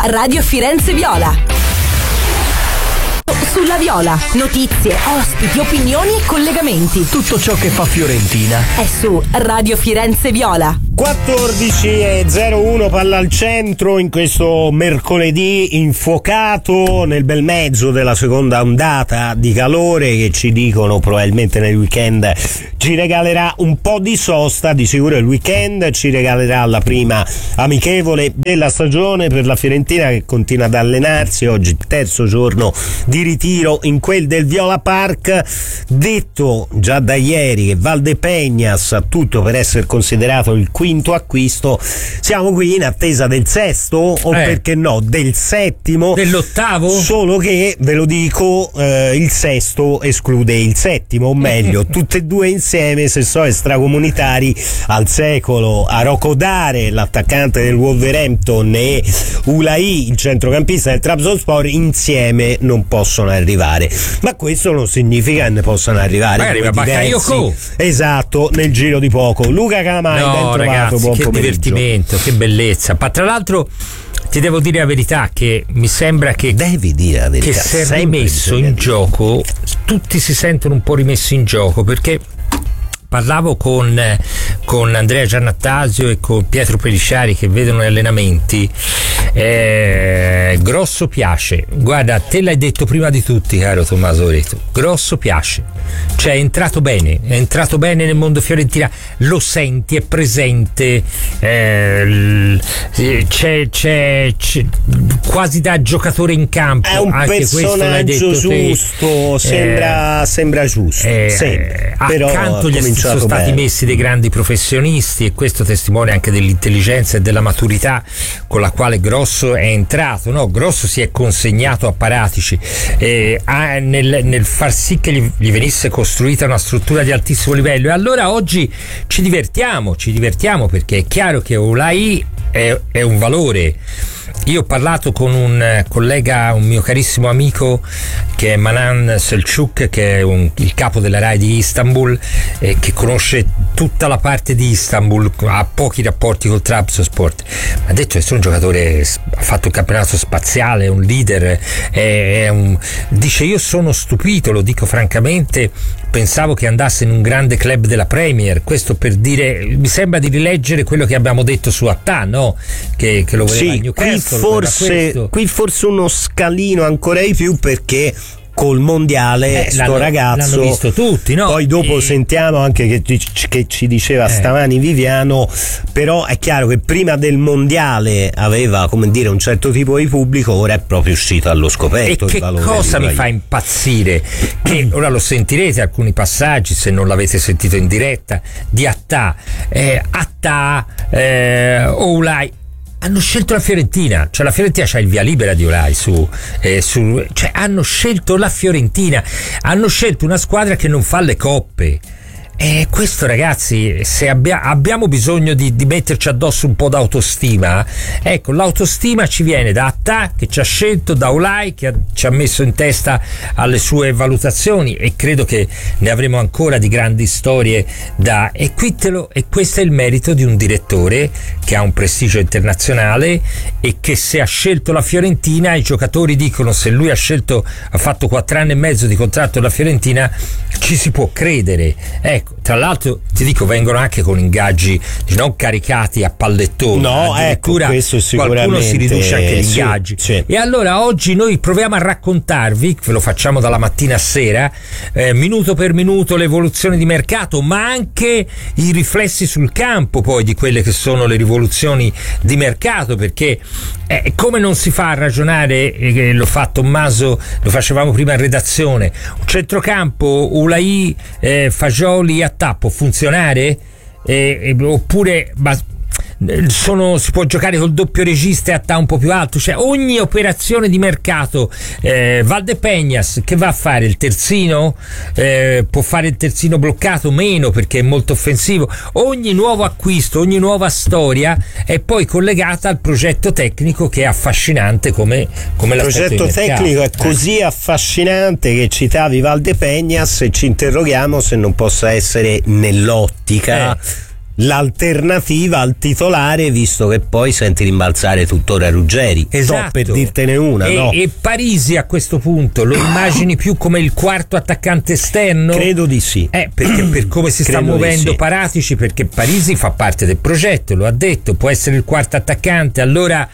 Radio Firenze Viola. Sulla Viola, notizie, ospiti, opinioni e collegamenti. Tutto ciò che fa Fiorentina è su Radio Firenze Viola. 14:01 palla al centro in questo mercoledì infuocato nel bel mezzo della seconda ondata di calore che ci dicono probabilmente nel weekend ci regalerà un po' di sosta. Di sicuro il weekend ci regalerà la prima amichevole della stagione per la Fiorentina, che continua ad allenarsi. Oggi terzo giorno di ritiro in quel del Viola Park. Detto già da ieri che Valdepeñas ha tutto per essere considerato il quinto acquisto, siamo qui in attesa del sesto o perché no del settimo, dell'ottavo, solo che ve lo dico, il sesto esclude il settimo, o meglio tutte e due insieme, se so extracomunitari al secolo, a Rocodare l'attaccante del Wolverhampton e Ulai il centrocampista del Trabzonspor, insieme non possono arrivare, ma questo non significa che ne possano arrivare magari diversi, esatto, nel giro di poco. Luca Calamai, ben trovato, ragazzi, buon che pomeriggio. Divertimento, che bellezza. Ma tra l'altro ti devo dire la verità, che mi sembra che devi dire la verità, che si è rimesso in gioco, tutti si sentono un po' rimessi in gioco, perché parlavo con Andrea Giannattasio e con Pietro Pellicciari che vedono gli allenamenti. Grosso piace, guarda, te l'hai detto prima di tutti, caro Tommaso Reto, Grosso piace, cioè è entrato bene nel mondo Fiorentina, lo senti, è presente, c'è quasi da giocatore in campo, è un anche personaggio giusto, sembra giusto, però accanto gli sono stati messi dei grandi professionisti, e questo testimonia anche dell'intelligenza e della maturità con la quale Grosso è entrato, no? Grosso si è consegnato a Paratici nel far sì che gli venisse costruita una struttura di altissimo livello, e allora oggi ci divertiamo perché è chiaro che Ulai è un valore. Io ho parlato con un collega, un mio carissimo amico che è Manan Selçuk, che è il capo della RAI di Istanbul, che conosce tutta la parte di Istanbul, ha pochi rapporti col Trabzonspor. Mi ha detto che è un giocatore, ha fatto un campionato spaziale, è un leader, dice: io sono stupito, lo dico francamente, pensavo che andasse in un grande club della Premier. Questo per dire, mi sembra di rileggere quello che abbiamo detto su Attah, no? Che lo voleva a Newcastle. Qui forse uno scalino ancora di più, perché col mondiale sto ragazzo l'hanno visto tutti, no? Poi dopo sentiamo anche che ci diceva stamani Viviano, però è chiaro che prima del mondiale aveva, come dire, un certo tipo di pubblico, ora è proprio uscito allo scoperto. E che cosa mi fa impazzire, che ora lo sentirete alcuni passaggi se non l'avete sentito in diretta, di Attah, Ulai hanno scelto la Fiorentina, cioè la Fiorentina c'ha il via libera di Ulai cioè hanno scelto la Fiorentina, hanno scelto una squadra che non fa le coppe. E questo, ragazzi, se abbiamo bisogno di metterci addosso un po' d'autostima, ecco, l'autostima ci viene da Attah, che ci ha scelto, da Ulai, che ci ha messo in testa alle sue valutazioni, e credo che ne avremo ancora di grandi storie e questo è il merito di un direttore che ha un prestigio internazionale e che, se ha scelto la Fiorentina, i giocatori dicono: se lui ha fatto 4 anni e mezzo di contratto alla Fiorentina, ci si può credere. Ecco, tra l'altro ti dico, vengono anche con ingaggi non caricati a pallettoni, no, addirittura questo qualcuno si riduce anche gli ingaggi. Sì. E allora oggi noi proviamo a raccontarvi, ve lo facciamo dalla mattina a sera, minuto per minuto, l'evoluzione di mercato, ma anche i riflessi sul campo poi di quelle che sono le rivoluzioni di mercato, perché come non si fa a ragionare, lo fa Tommaso, lo facevamo prima in redazione, un centrocampo Ulai, Fagioli, Attah può funzionare? Oppure si può giocare col doppio regista e Attah un po' più alto? Cioè, ogni operazione di mercato, Valdepeñas che va a fare il terzino, può fare il terzino bloccato, meno, perché è molto offensivo. Ogni nuovo acquisto, ogni nuova storia è poi collegata al progetto tecnico, che è affascinante come il progetto tecnico è così affascinante che citavi Valdepeñas, e ci interroghiamo se non possa essere nell'ottica l'alternativa al titolare, visto che poi senti rimbalzare tuttora Ruggeri. Esatto. Per dirtene una, no? E Parisi a questo punto lo immagini più come il quarto attaccante esterno? Credo di sì. Perché per come si sta muovendo sì. Paratici, perché Parisi fa parte del progetto, lo ha detto, può essere il quarto attaccante, allora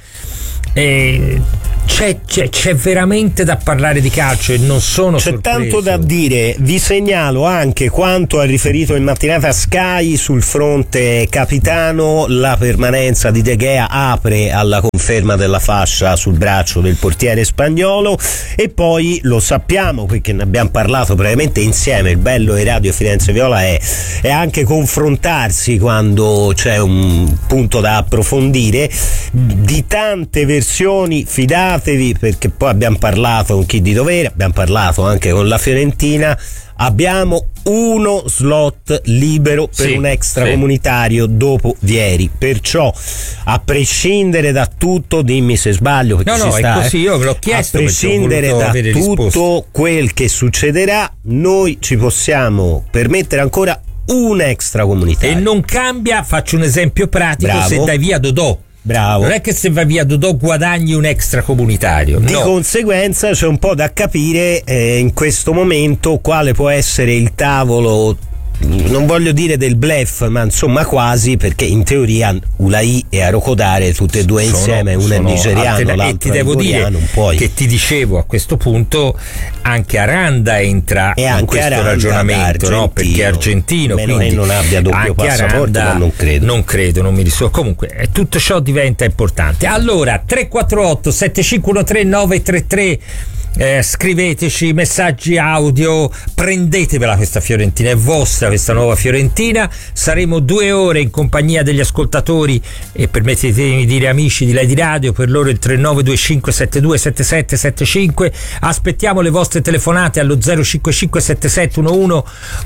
c'è veramente da parlare di calcio e non sono sorpreso. C'è tanto da dire. Vi segnalo anche quanto ha riferito in mattinata Sky sul fronte capitano. La permanenza di De Gea apre alla conferma della fascia sul braccio del portiere spagnolo, e poi lo sappiamo perché ne abbiamo parlato brevemente insieme. Il bello di Radio Firenze Viola è anche confrontarsi quando c'è un punto da approfondire. Di tante versioni fidatevi, perché poi abbiamo parlato con chi di dovere, abbiamo parlato anche con la Fiorentina. Abbiamo uno slot libero per un extracomunitario dopo Vieri, perciò a prescindere da tutto, dimmi se sbaglio, perché è così, io ve l'ho chiesto, a prescindere da tutto quel che succederà, noi ci possiamo permettere ancora un extracomunitario. E non cambia, faccio un esempio pratico. Bravo. Se dai via Dodò, bravo, non è che se va via Dodò guadagni un extracomunitario. Di conseguenza c'è un po' da capire in questo momento quale può essere il tavolo, non voglio dire del bluff, ma insomma quasi, perché in teoria Ulaì e Arokodare tutte e due insieme, uno è nigeriano, l'altro e ti devo dire che ti dicevo a questo punto anche Aranda entra in questo ragionamento, no? Perché è argentino, meno quindi che non abbia doppio passaporto, Aranda, ma non credo, non mi risulta. Comunque tutto ciò diventa importante. Allora 348 7513 933, scriveteci messaggi audio, prendetevela questa Fiorentina, è vostra questa nuova Fiorentina. Saremo 2 ore in compagnia degli ascoltatori e permettetemi di dire amici di Lady Radio, per loro il 3925 72 77 75. Aspettiamo le vostre telefonate allo 055 7711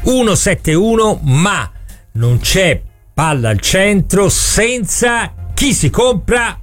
171, ma non c'è palla al centro senza chi si compra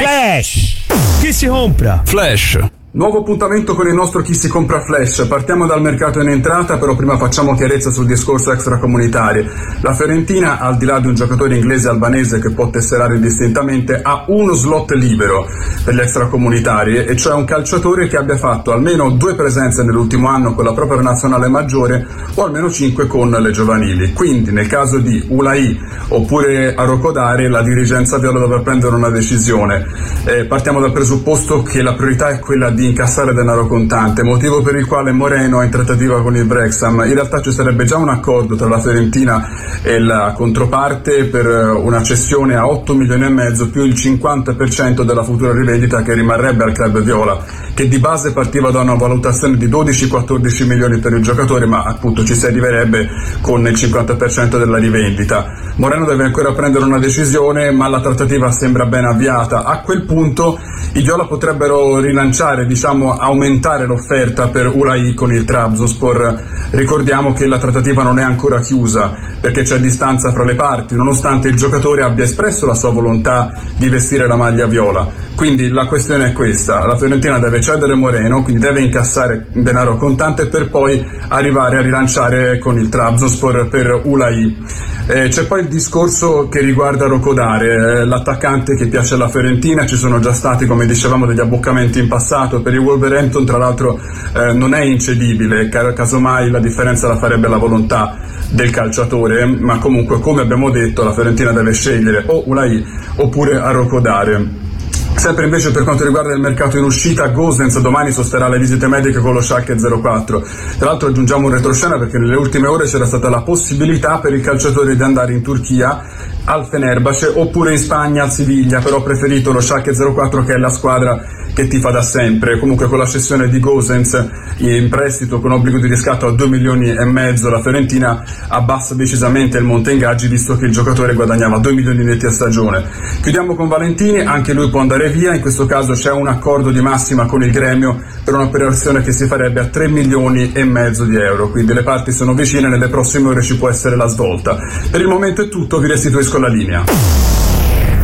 Flash. Chi si compra Flash. Nuovo appuntamento con il nostro Chi si compra Flash. Partiamo dal mercato in entrata, però prima facciamo chiarezza sul discorso extracomunitario. La Fiorentina, al di là di un giocatore inglese albanese che può tesserare indistintamente, ha uno slot libero per gli extracomunitari, e cioè un calciatore che abbia fatto almeno 2 presenze nell'ultimo anno con la propria nazionale maggiore o almeno 5 con le giovanili. Quindi nel caso di Ulaì oppure Arokodare la dirigenza viola dovrà prendere una decisione. Partiamo dal presupposto che la priorità è quella di incassare denaro contante, motivo per il quale Moreno è in trattativa con il Wrexham. In realtà ci sarebbe già un accordo tra la Fiorentina e la controparte per una cessione a 8 milioni e mezzo più il 50% della futura rivendita che rimarrebbe al club viola, che di base partiva da una valutazione di 12-14 milioni per il giocatore, ma appunto ci si arriverebbe con il 50% della rivendita. Moreno deve ancora prendere una decisione, ma la trattativa sembra ben avviata. A quel punto i viola potrebbero rilanciare, aumentare l'offerta per Ulaì con il Trabzonspor. Ricordiamo che la trattativa non è ancora chiusa perché c'è distanza fra le parti, nonostante il giocatore abbia espresso la sua volontà di vestire la maglia viola. Quindi la questione è questa: la Fiorentina deve cedere Moreno, quindi deve incassare denaro contante per poi arrivare a rilanciare con il Trabzonspor per Ulaì. C'è poi il discorso che riguarda Arokodare, l'attaccante che piace alla Fiorentina. Ci sono già stati, come dicevamo, degli abboccamenti in passato per il Wolverhampton, tra l'altro non è incedibile, casomai la differenza la farebbe la volontà del calciatore, ma comunque, come abbiamo detto, la Fiorentina deve scegliere o Ulaì oppure Arokodare. Sempre invece per quanto riguarda il mercato in uscita, Gosens domani sosterrà le visite mediche con lo Schalke 04. Tra l'altro aggiungiamo un retroscena perché nelle ultime ore c'era stata la possibilità per il calciatore di andare in Turchia al Fenerbahce oppure in Spagna al Siviglia, però ha preferito lo Schalke 04, che è la squadra che tifa da sempre. Comunque con la cessione di Gosens in prestito con obbligo di riscatto a 2 milioni e mezzo, la Fiorentina abbassa decisamente il monte ingaggi, visto che il giocatore guadagnava 2 milioni netti a stagione. Chiudiamo con Valentini, anche lui può andare via. In questo caso c'è un accordo di massima con il Gremio per un'operazione che si farebbe a 3 milioni e mezzo di euro, quindi le parti sono vicine, nelle prossime ore ci può essere la svolta. Per il momento è tutto, vi restituisco la linea.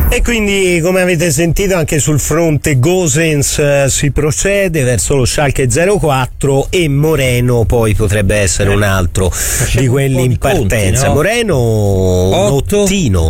E quindi, come avete sentito, anche sul fronte Gosens si procede verso lo Schalke 04 e Moreno poi potrebbe essere un altro di quelli in partenza. No? Moreno 8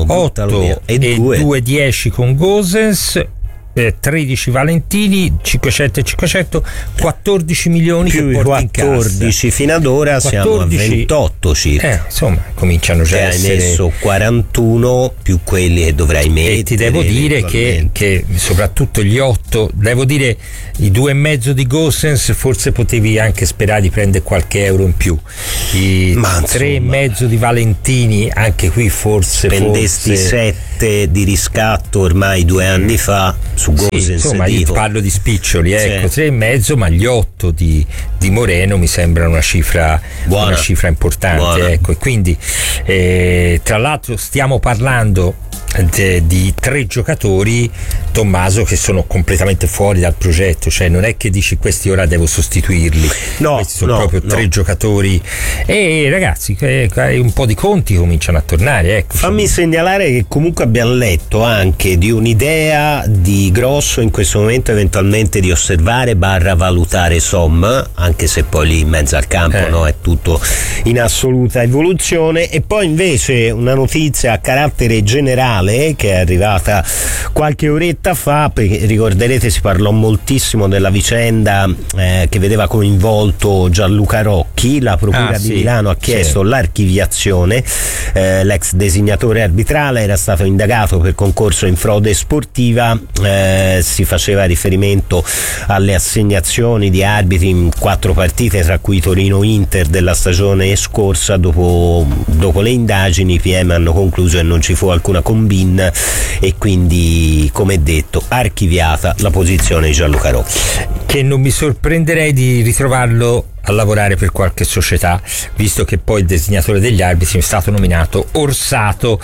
e 2-10 con Gosens, 13 Valentini, 500 e 500, 14 milioni più che porti 14 in cassa. fino ad ora 14, siamo a 28 circa. Insomma, cominciano già a essere. Hai messo 41 più quelli che dovrai mettere. E ti devo dire che soprattutto gli 8, devo dire i 2,5 di Gosens, forse potevi anche sperare di prendere qualche euro in più. I 3,5 di Valentini, anche qui forse prendesti 7 di riscatto ormai 2 anni fa su Gosens. Sì, insomma, io parlo di spiccioli, ecco, 3,5, ma gli 8 di Moreno mi sembra una cifra buona, una cifra importante, ecco. E quindi tra l'altro stiamo parlando di 3 giocatori, Tommaso, che sono completamente fuori dal progetto, cioè non è che dici questi ora devo sostituirli, questi sono proprio 3 giocatori, e ragazzi un po' di conti cominciano a tornare, ecco. Fammi segnalare che comunque abbiamo letto anche di un'idea di Grosso in questo momento eventualmente di osservare / valutare Som, anche se poi lì in mezzo al campo è tutto in assoluta evoluzione. E poi invece una notizia a carattere generale che è arrivata qualche oretta fa, perché ricorderete si parlò moltissimo della vicenda che vedeva coinvolto Gianluca Rocchi. La procura di Milano ha chiesto l'archiviazione. L'ex designatore arbitrale era stato indagato per concorso in frode sportiva, si faceva riferimento alle assegnazioni di arbitri in 4 partite, tra cui Torino-Inter della stagione scorsa. Dopo le indagini i PM hanno concluso che non ci fu alcuna combin e quindi, come detto, archiviata la posizione di Gianluca Rocchi, che non mi sorprenderei di ritrovarlo a lavorare per qualche società, visto che poi il designatore degli arbitri è stato nominato Orsato.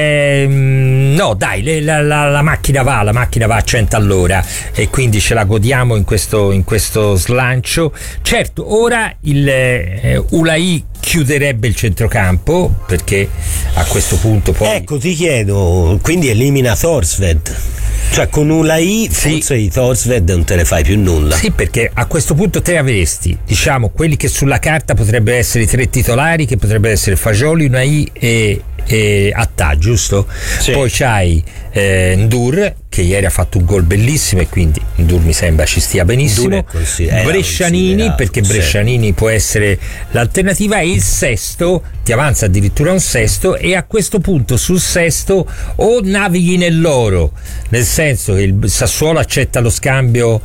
No dai, la macchina va a 100 all'ora e quindi ce la godiamo in questo slancio. Certo, ora il Ulai chiuderebbe il centrocampo, perché a questo punto poi ti chiedo, quindi elimina Thorsved? Cioè con Ulai forse di Thorsved non te ne fai più nulla. Sì, perché a questo punto te avresti, diciamo, quelli che sulla carta potrebbero essere i 3 titolari, che potrebbero essere Fagioli, Unai e Attà, giusto? Sì. Poi c'hai Ndur, che ieri ha fatto un gol bellissimo e quindi Ndur mi sembra ci stia benissimo. Brescianini, perché Brescianini può essere l'alternativa, e il sesto ti avanza addirittura un sesto, e a questo punto sul sesto o navighi nell'oro, nel senso che il Sassuolo accetta lo scambio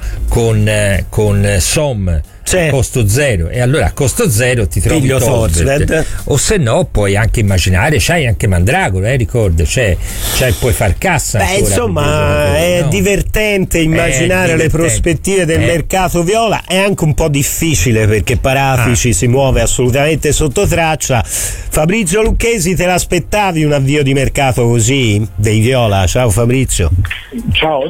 con Som a costo zero, e allora a costo zero ti trovi Thorsved, o se no puoi anche immaginare, c'hai anche Mandragora, ricorda, puoi far cassa ancora. Insomma è divertente immaginare le prospettive del mercato viola. È anche un po' difficile perché Paratici si muove assolutamente sotto traccia. Fabrizio Lucchesi, te l'aspettavi un avvio di mercato così dei viola? Ciao Fabrizio. Ciao,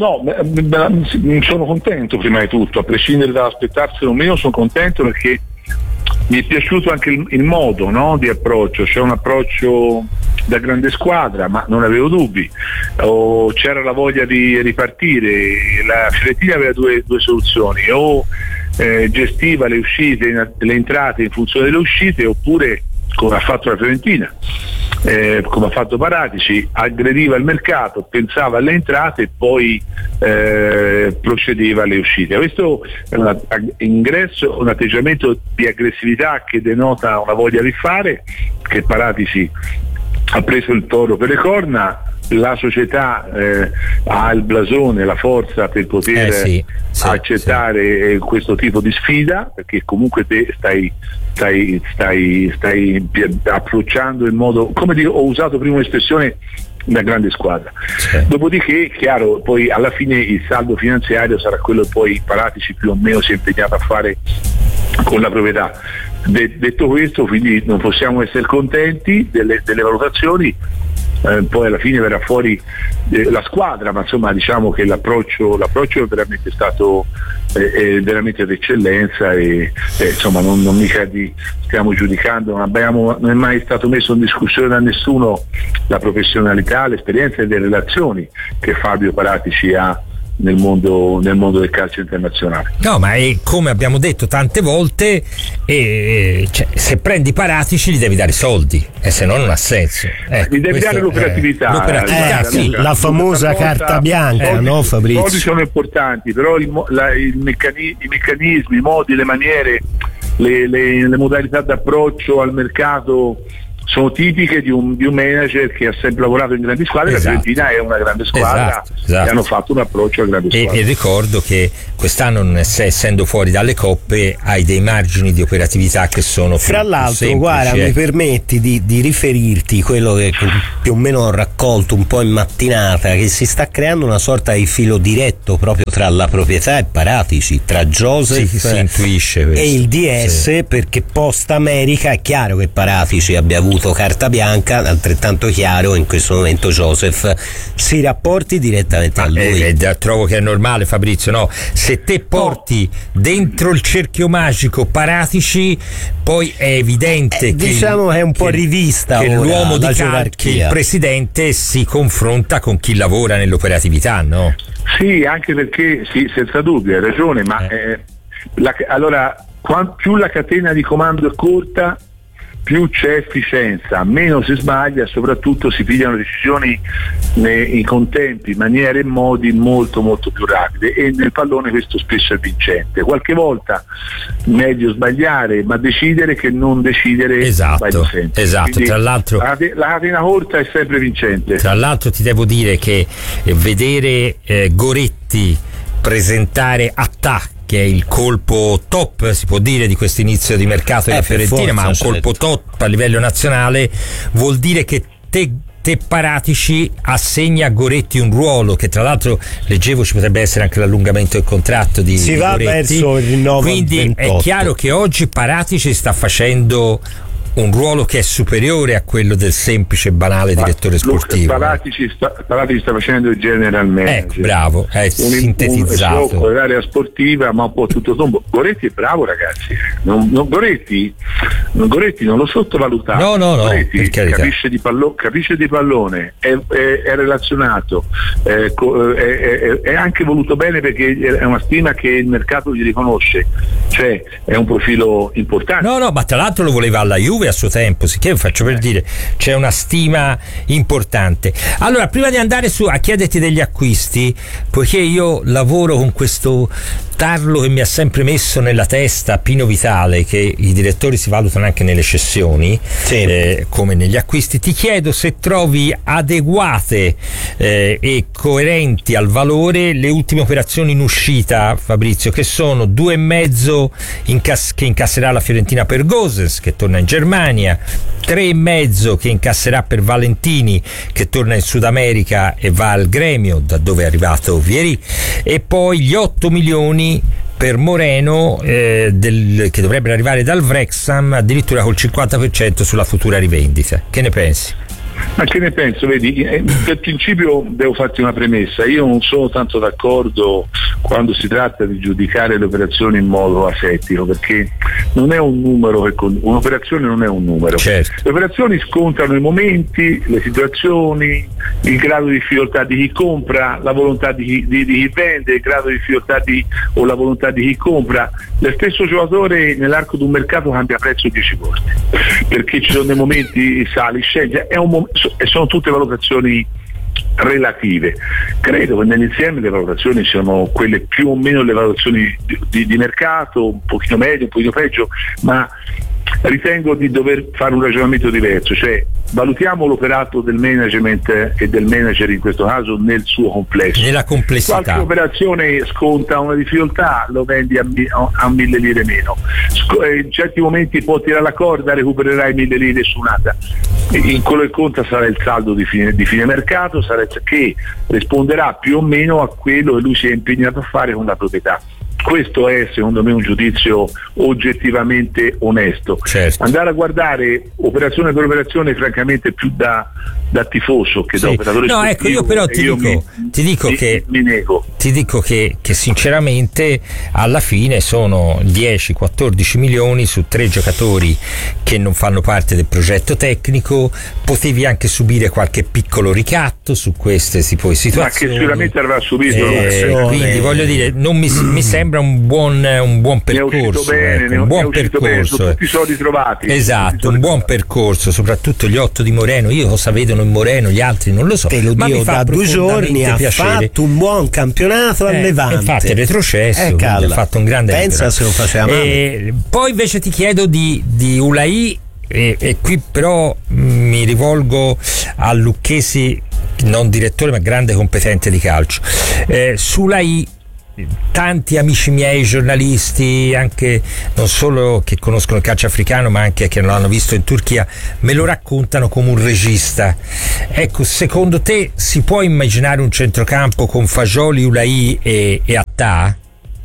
sono contento prima di tutto, a prescindere dall'aspettarselo o meno, sono contento perché mi è piaciuto anche il modo, no, di approccio. C'è un approccio da grande squadra, ma non avevo dubbi, c'era la voglia di ripartire. La Fiorentina aveva due soluzioni: o gestiva le uscite, le entrate in funzione delle uscite, oppure, come ha fatto la Fiorentina, come ha fatto Paratici, aggrediva il mercato, pensava alle entrate e poi procedeva alle uscite. Questo è un ingresso, un atteggiamento di aggressività che denota una voglia di fare, che Paratici ha preso il toro per le corna. La società ha il blasone, la forza per poter accettare questo tipo di sfida, perché comunque te stai approcciando in modo, come ho usato prima un'espressione, una grande squadra. Dopodiché, chiaro, poi alla fine il saldo finanziario sarà quello che poi Paratici più o meno si è impegnato a fare con la proprietà. Detto questo, quindi non possiamo essere contenti delle valutazioni. poi alla fine verrà fuori la squadra, ma insomma diciamo che l'approccio è veramente stato veramente d'eccellenza e insomma non mica stiamo giudicando, non è mai stato messo in discussione da nessuno la professionalità, l'esperienza e le relazioni che Fabio Paratici ha nel mondo del calcio internazionale. No, ma è come abbiamo detto tante volte, cioè, se prendi Paratici gli devi dare soldi, e se no non ha senso. Gli devi dare l'operatività. Sì, la famosa carta bianca, no Fabrizio? I soldi sono importanti, però i meccanismi, i modi, le maniere, le modalità d'approccio al mercato sono tipiche di un manager che ha sempre lavorato in grandi squadre. La Fiorentina è una grande squadra, esatto. E hanno fatto un approccio a grande squadra. E ricordo che quest'anno, essendo fuori dalle coppe, hai dei margini di operatività che sono fra l'altro semplici, guarda, mi permetti di riferirti quello che più o meno ho raccolto un po' in mattinata, che si sta creando una sorta di filo diretto proprio tra la proprietà e Paratici, tra Joseph si intuisce questo, e il DS, perché post America è chiaro che Paratici abbia avuto carta bianca, altrettanto chiaro in questo momento Joseph si rapporti direttamente a lui. Trovo che è normale, Fabrizio, no? Se te porti dentro il cerchio magico Paratici, poi è evidente che diciamo è un po' rivista che ora, l'uomo di gerarchia. Che il presidente si confronta con chi lavora nell'operatività, no? Sì, anche perché sì, senza dubbio hai ragione, ma allora più la catena di comando è corta, più c'è efficienza, meno si sbaglia, soprattutto si pigliano decisioni con tempi, maniere e modi molto molto più rapide, e nel pallone questo spesso è vincente. Qualche volta meglio sbagliare ma decidere che non decidere. Esatto. Quindi, tra l'altro la catena corta è sempre vincente. Tra l'altro ti devo dire che vedere Goretti presentare Attà, che è il colpo top, si può dire, di questo inizio di mercato della Fiorentina, ma un colpo top a livello nazionale, vuol dire che te Paratici assegna a Goretti un ruolo che, tra l'altro, leggevo ci potrebbe essere anche l'allungamento del contratto di va Goretti. Verso il rinnovo, quindi 28. È chiaro che oggi Paratici sta facendo un ruolo che è superiore a quello del semplice banale direttore sportivo. Paratici sta facendo il general manager. Bravo, è sintetizzato. Si occupa dell'area sportiva, ma un po' tutto tombo. Goretti è bravo, ragazzi. Goretti non lo sottovalutate. No, Goretti capisce di pallone, è relazionato, è anche voluto bene, perché è una stima che il mercato gli riconosce, cioè è un profilo importante. No, ma tra l'altro lo voleva alla Juve a suo tempo, sicché faccio per dire, c'è una stima importante. Allora, prima di andare a chiederti degli acquisti, poiché io lavoro con questo tarlo che mi ha sempre messo nella testa Pino Vitale, che i direttori si valutano anche nelle cessioni, come negli acquisti, ti chiedo se trovi adeguate e coerenti al valore le ultime operazioni in uscita, Fabrizio, che sono 2,5 che incasserà la Fiorentina per Gosens, che torna in Germania, 3,5 che incasserà per Valentini, che torna in Sud America e va al Gremio, da dove è arrivato Vieri, e poi gli 8 milioni per Moreno, che dovrebbero arrivare dal Wrexham, addirittura col 50% sulla futura rivendita. Che ne pensi? Ma che ne penso? Vedi, per principio devo farti una premessa: io non sono tanto d'accordo quando si tratta di giudicare le operazioni in modo asettico, perché non è un numero, un'operazione non è un numero. Certo. Le operazioni scontrano i momenti, le situazioni, il grado di difficoltà di chi compra, la volontà di chi vende, il grado di difficoltà o la volontà di chi compra. Lo stesso giocatore nell'arco di un mercato cambia prezzo 10 volte, perché ci sono dei momenti sali, scendi, e sono tutte valutazioni relative. Credo che nell'insieme le valutazioni siano quelle più o meno le valutazioni di mercato, un pochino meglio, un pochino peggio, ma ritengo di dover fare un ragionamento diverso, cioè valutiamo l'operato del management e del manager in questo caso nel suo complesso. Nella complessità. Qualche operazione sconta una difficoltà, lo vendi a 1.000 lire meno. In certi momenti può tirare la corda, recupererai 1.000 lire su un'altra. In quello che conta sarà il saldo di fine mercato, che risponderà più o meno a quello che lui si è impegnato a fare con la proprietà. Questo è secondo me un giudizio oggettivamente onesto. Certo. Andare a guardare operazione per operazione francamente più da tifoso che da operatore sportivo. No, ecco, io però ti dico che sinceramente alla fine sono 10-14 milioni su 3 giocatori che non fanno parte del progetto tecnico. Potevi anche subire qualche piccolo ricatto su queste tipo di situazioni, ma che sicuramente avrà subito, quindi voglio dire, non mi sembra un buon percorso, un buon percorso, tutti i soldi trovati, esatto, un buon percorso, soprattutto gli 8 di Moreno. Io cosa vedono in Moreno, gli altri non lo so, te lo dico, da 2 giorni ha fatto un buon campionato al Levante, infatti è retrocesso, ha fatto un grande pensa se lo faceva male. Poi invece ti chiedo di Ulaì, e qui però mi rivolgo a Lucchesi, non direttore ma grande competente di calcio. Su Ulaì tanti amici miei giornalisti, anche non solo che conoscono il calcio africano ma anche che l'hanno visto in Turchia, me lo raccontano come un regista. Ecco, secondo te si può immaginare un centrocampo con Fagioli, Ulaì e Attah?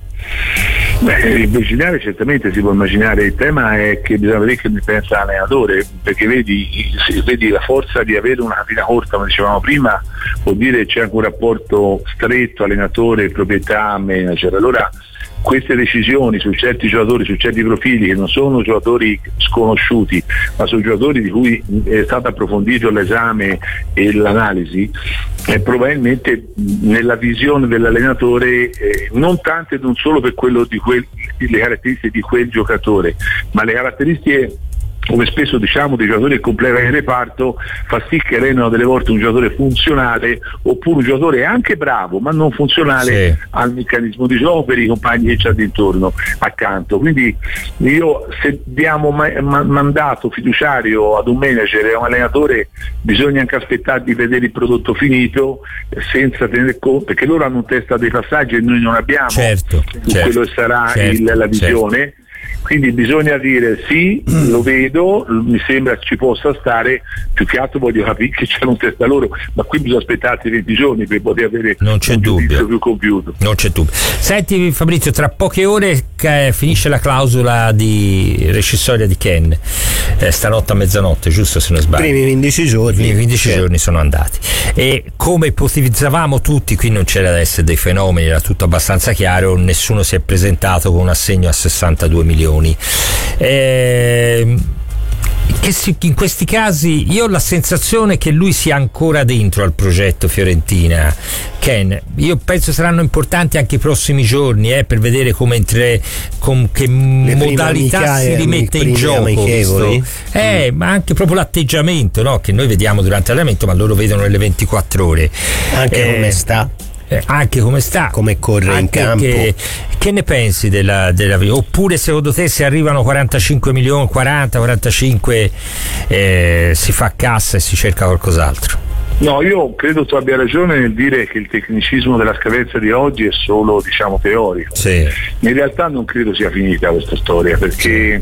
Immaginare certamente si può immaginare, il tema è che bisogna vedere che ne pensa l'allenatore, perché vedi la forza di avere una fila corta, come dicevamo prima, vuol dire che c'è anche un rapporto stretto allenatore, proprietà, manager. Allora queste decisioni su certi giocatori, su certi profili che non sono giocatori sconosciuti ma sono giocatori di cui è stato approfondito l'esame e l'analisi, probabilmente nella visione dell'allenatore non tanto e non solo per quello le caratteristiche di quel giocatore, ma le caratteristiche, come spesso diciamo, dei giocatori che completano il reparto, fa sì che rendano delle volte un giocatore funzionale oppure un giocatore anche bravo ma non funzionale al meccanismo di gioco per i compagni che c'ha d'intorno accanto. Quindi io, se diamo mandato fiduciario ad un manager e a un allenatore, bisogna anche aspettare di vedere il prodotto finito senza tenere conto, perché loro hanno un testa dei passaggi e noi non abbiamo quello che sarà la visione. Quindi bisogna dire sì, lo vedo, mi sembra ci possa stare, più che altro voglio capire che c'è un testa loro, ma qui bisogna aspettarsi 20 giorni per poter avere un giudizio più compiuto. Non c'è dubbio. Senti Fabrizio, tra poche ore finisce la clausola di rescissoria di Ken, stanotte a mezzanotte, giusto se non sbaglio? I primi 15 giorni sono andati, e come ipotizzavamo tutti, qui non c'era da essere dei fenomeni, era tutto abbastanza chiaro, nessuno si è presentato con un assegno a 62 milioni. In questi casi io ho la sensazione che lui sia ancora dentro al progetto Fiorentina, Ken. Io penso saranno importanti anche i prossimi giorni per vedere con che modalità si rimette in gioco, ma anche proprio l'atteggiamento, no? Che noi vediamo durante l'allenamento ma loro vedono nelle 24 ore anche come sta, come corre in campo. Che ne pensi della oppure secondo te se arrivano 45 milioni, 40-45 si fa cassa e si cerca qualcos'altro? No, io credo tu abbia ragione nel dire che il tecnicismo della scadenza di oggi è solo, diciamo, teorico. In realtà non credo sia finita questa storia, perché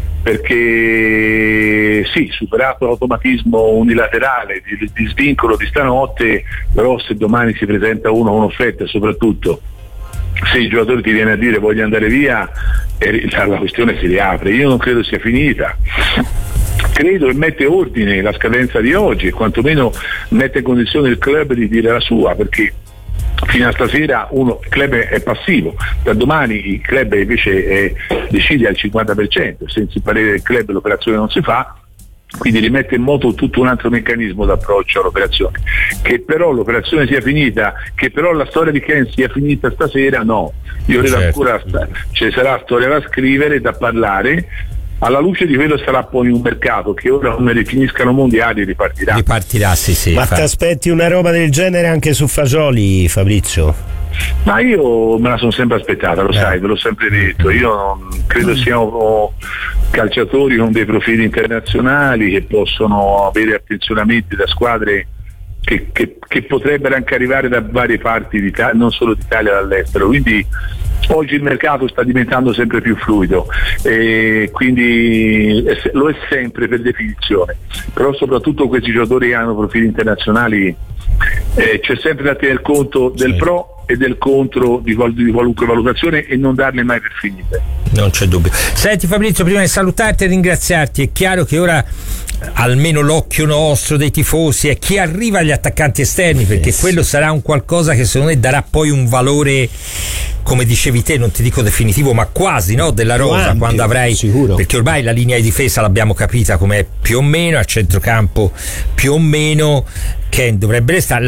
sì, superato l'automatismo unilaterale di svincolo di stanotte, però se domani si presenta un'offerta, e soprattutto se il giocatore ti viene a dire voglio andare via, la questione si riapre. Io non credo sia finita. Credo che mette ordine la scadenza di oggi e quantomeno mette in condizione il club di dire la sua, perché fino a stasera il club è passivo, da domani il club invece decide al 50%, senza il parere del club l'operazione non si fa, quindi rimette in moto tutto un altro meccanismo d'approccio all'operazione. Che però l'operazione sia finita, che però la storia di Ken sia finita stasera, no, io credo ancora ci sarà storia da scrivere, da parlare, alla luce di quello sarà poi un mercato che ora come rifiniscano mondiali ripartirà. Ma ti aspetti una roba del genere anche su Fagioli, Fabrizio? Ma io me la sono sempre aspettata, lo sai, ve l'ho sempre detto. Io non credo siano calciatori con dei profili internazionali che possono avere attenzionamenti da squadre che potrebbero anche arrivare da varie parti d'Italia, non solo d'Italia, dall'estero. Quindi oggi il mercato sta diventando sempre più fluido e quindi lo è sempre per definizione, però soprattutto questi giocatori che hanno profili internazionali c'è sempre da tener conto del pro e del contro di qualunque valutazione e non darne mai per finite. Non c'è dubbio. Senti Fabrizio, prima di salutarti e ringraziarti, è chiaro che ora almeno l'occhio nostro dei tifosi è chi arriva agli attaccanti esterni, perché quello sarà un qualcosa che secondo me darà poi un valore, come dicevi te, non ti dico definitivo, ma quasi, no, della rosa, ampio, quando avrai, sicuro, perché ormai la linea di difesa l'abbiamo capita com'è più o meno, a centrocampo più o meno, Ken dovrebbe restare,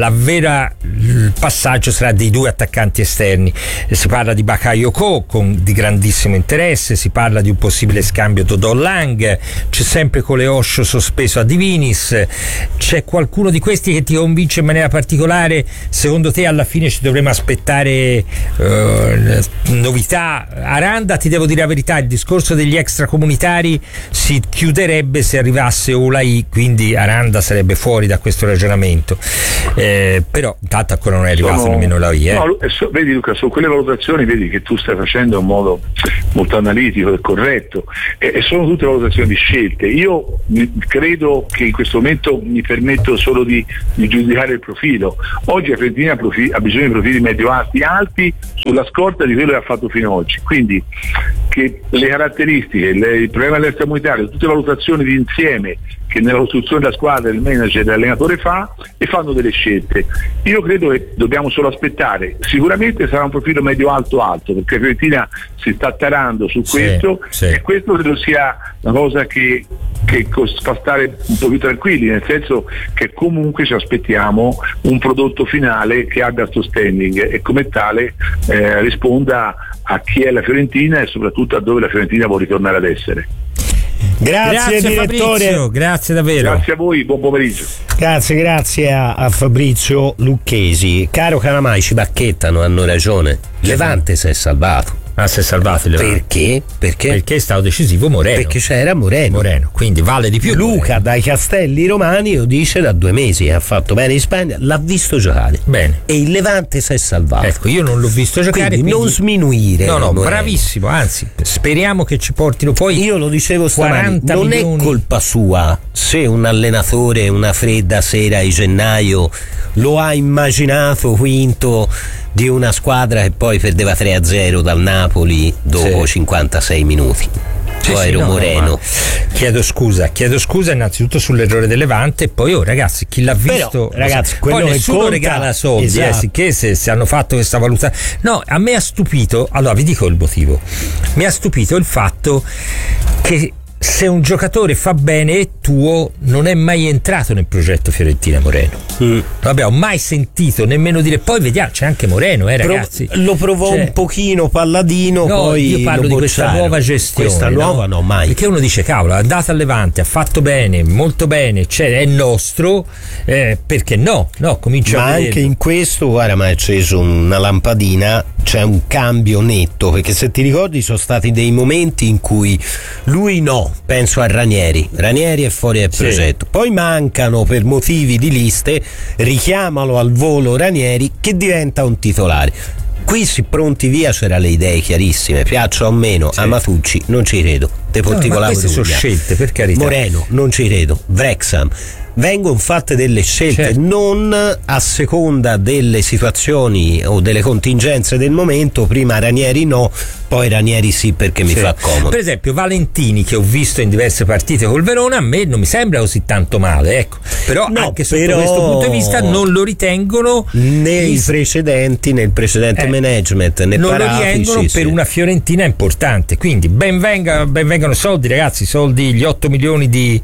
il passaggio sarà dei due attaccanti esterni. Si parla di Bakayoko di grandissimo interesse, si parla di un possibile scambio Dodò-Lang, c'è sempre Coleoscio sospeso a Divinis. C'è qualcuno di questi che ti convince in maniera particolare? Secondo te alla fine ci dovremo aspettare novità? Aranda, ti devo dire la verità, il discorso degli extracomunitari si chiuderebbe se arrivasse Olai, quindi Aranda sarebbe fuori da questo ragionamento, però intanto ancora non è arrivato nemmeno la IA. No, vedi Luca, su quelle valutazioni vedi che tu stai facendo in modo molto analitico e corretto, e sono tutte valutazioni di scelte. Io credo che in questo momento mi permetto solo di giudicare il profilo. Oggi la Fiorentina ha bisogno di profili medio-alti sulla scorta di quello che ha fatto fino ad oggi, quindi che le caratteristiche, il problema dell'extracomunitario, tutte le valutazioni di insieme che nella costruzione della squadra il manager e l'allenatore fa, e fanno delle scelte. Io credo che dobbiamo solo aspettare. Sicuramente sarà un profilo medio-alto, perché Fiorentina si sta tarando su questo, e questo credo sia una cosa che fa stare un po' più tranquilli, nel senso che comunque ci aspettiamo un prodotto finale che abbia sto standing e come tale risponda a chi è la Fiorentina e soprattutto a dove la Fiorentina vuole ritornare ad essere. Grazie direttore. Fabrizio, grazie davvero. Grazie a voi, buon pomeriggio. Grazie a Fabrizio Lucchesi. Caro Calamai, ci bacchettano, hanno ragione. Levante si è salvato. Si è salvato il Levante. Perché è stato decisivo Moreno. Perché c'era Moreno, quindi vale di più. Luca dai Castelli Romani lo dice da 2 mesi, ha fatto bene in Spagna, l'ha visto giocare bene e il Levante si è salvato. Ecco, io non l'ho visto giocare, quindi non sminuire. No, bravissimo, anzi speriamo che ci portino poi. Io lo dicevo stamani, non milioni. È colpa sua se un allenatore una fredda sera di gennaio lo ha immaginato quinto di una squadra che poi perdeva 3-0 dal Napoli dopo 56 minuti. Moreno. Chiedo scusa innanzitutto sull'errore del Levante, e poi ragazzi, chi l'ha visto, però, ragazzi, poi quello nessuno che conta, regala soldi, esatto. Sicché se hanno fatto questa valutazione. No, a me ha stupito, allora vi dico il motivo. Mi ha stupito il fatto che se un giocatore fa bene è tuo, non è mai entrato nel progetto Fiorentina Moreno. Non abbiamo mai sentito nemmeno dire. Poi vediamo, c'è anche Moreno, ragazzi. Lo provò un pochino Palladino, poi io parlo di questa nuova gestione. Questa nuova no, mai. Perché uno dice, cavolo, è andato al Levante, ha fatto bene, molto bene, è nostro, perché no, comincia ma a vedere. Anche in questo, guarda, mi ha acceso una lampadina, c'è un cambio netto, perché se ti ricordi sono stati dei momenti in cui lui penso a Ranieri è fuori dal progetto, poi mancano per motivi di liste, richiamalo al volo Ranieri che diventa un titolare. Qui pronti via c'era le idee chiarissime, piaccia o meno a Matucci non ci credo, queste sono scelte, per carità. Moreno non ci credo, Wrexham, vengono fatte delle scelte, non a seconda delle situazioni o delle contingenze del momento. Prima Ranieri poi Ranieri perché mi fa comodo. Per esempio Valentini, che ho visto in diverse partite col Verona, a me non mi sembra così tanto male, ecco. Però anche sotto questo punto di vista non lo ritengono nel precedente management, né non lo ritengono per una Fiorentina importante. Quindi ben vengano soldi, ragazzi, gli 8 milioni di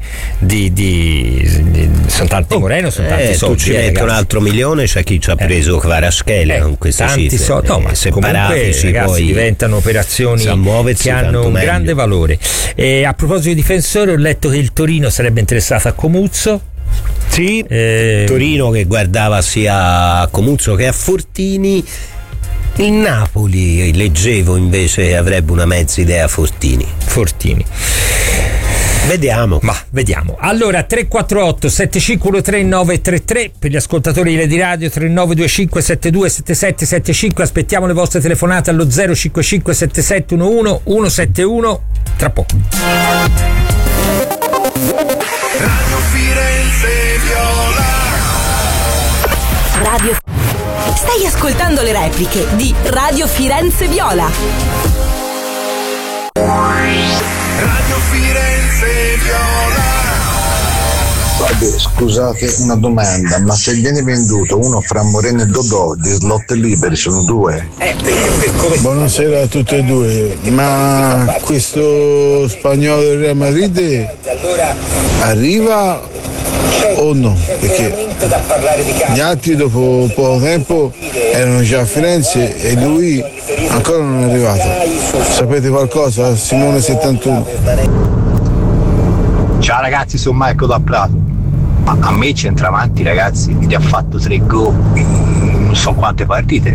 sono tanti Moreno, sono tanti soldi. Tu ci metti un altro milione, c'è chi ci ha preso Kvaratskhelia con queste tanti cifre. soldi, ma comunque ragazzi poi diventano operazioni che hanno un grande valore. E a proposito di difensori, ho letto che il Torino sarebbe interessato a Comuzzo. Torino che guardava sia a Comuzzo che a Fortini. Il Napoli, leggevo invece, avrebbe una mezza idea Fortini. Vediamo. Allora 348 751 933 per gli ascoltatori di Lady Radio, 3925 72 77 75. Aspettiamo le vostre telefonate allo 055 7711 171 tra poco. Radio Firenze Viola. Radio Stai ascoltando le repliche di Radio Firenze Viola. Radio Firenze Viola. Vabbè, scusate, una domanda, ma se viene venduto uno fra Moreno e Dodò di slot liberi, sono due? Buonasera a tutti e due, ma questo spagnolo del Real Madrid arriva o no? Perché gli altri dopo poco tempo erano già a Firenze e lui ancora non è arrivato. Sapete qualcosa? Simone 71. Ciao ragazzi, sono Marco da Prato. Ma a me centravanti, ragazzi, gli ha fatto 3 gol in non so quante partite.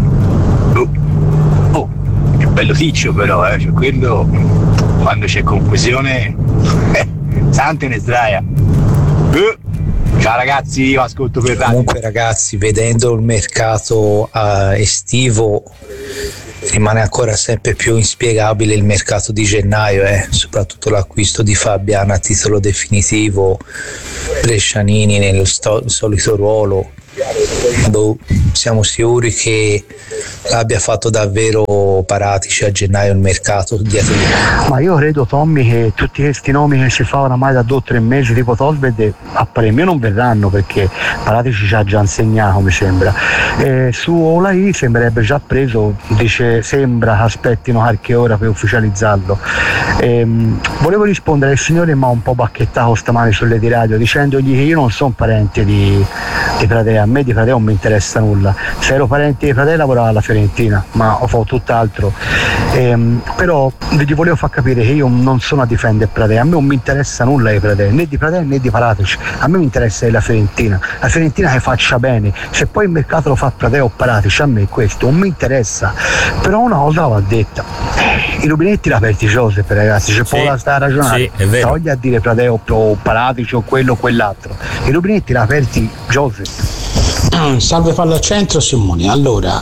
Che bello ticcio però, cioè quello quando c'è confusione Sante ne sdraia. Ciao ragazzi, io ascolto per radio. Comunque ragazzi, vedendo il mercato estivo rimane ancora sempre più inspiegabile il mercato di gennaio, soprattutto l'acquisto di Fabian a titolo definitivo, Brescianini nel solito ruolo. Siamo sicuri che l'abbia fatto davvero Paratici a gennaio il mercato dietro di me. Ma io credo, Tommy, che tutti questi nomi che si fa oramai da 2 o 3 mesi tipo Tosved a parer mio non verranno, perché Paratici ci ha già insegnato, mi sembra. Su Olai sembrerebbe già preso, dice sembra che aspettino qualche ora per ufficializzarlo. Volevo rispondere al signore, ma un po' bacchettato stamani sulle di radio, dicendogli che io non sono parente di Pradè, a me di Pradè non mi interessa nulla. Se ero parente di Pradè lavoravo alla Fiorentina, ma ho fatto tutt'altro. Però vi volevo far capire che io non sono a difendere Pradè, a me non mi interessa nulla di Pradè, né di Pradè né di Paratici, a me mi interessa la Fiorentina che faccia bene. Se poi il mercato lo fa Pradè o Paratici, a me questo non mi interessa. Però una cosa va detta, i rubinetti l'ha aperti Joseph, ragazzi, c'è poco da stare a ragionare, togli a dire Pradè o Paratici o quello o quell'altro, i rubinetti l'ha aperti Joseph. Salve palla al centro, Simone. Allora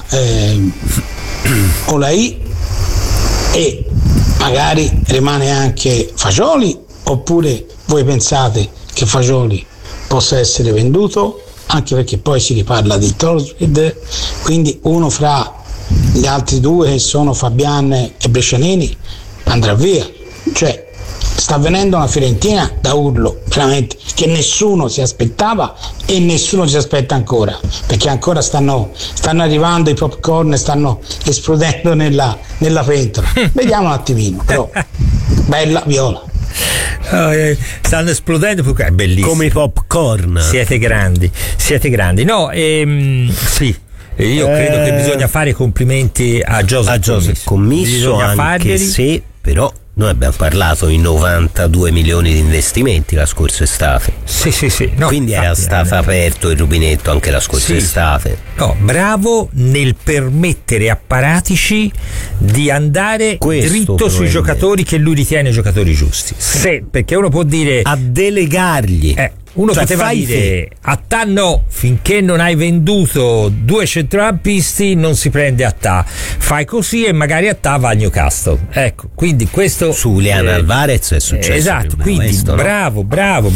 Olai e magari rimane anche Fagioli, oppure voi pensate che Fagioli possa essere venduto, anche perché poi si riparla di Torrid, quindi uno fra gli altri due che sono Fabian e Brescianini andrà via, cioè sta venendo una Fiorentina da urlo, veramente, che nessuno si aspettava e nessuno si aspetta ancora, perché ancora stanno arrivando i popcorn, stanno esplodendo nella pentola. Vediamo un attimino, però bella Viola. Stanno esplodendo, è bellissimo, come i popcorn. Siete grandi. No, sì, io credo che bisogna fare complimenti a Joseph Commisso, anche se però noi abbiamo parlato di 92 milioni di investimenti la scorsa estate. Sì. No, quindi era stato aperto il rubinetto anche la scorsa estate. No, bravo nel permettere a Paratici di andare dritto sui giocatori che lui ritiene giocatori giusti. Perché uno può dire a delegargli. Uno poteva dire a ta no, finché non hai venduto 2 centrocampisti non si prende a ta, fai così e magari a ta va a Newcastle. Ecco, quindi questo su Julián Álvarez è successo. Esatto, quindi questo, bravo.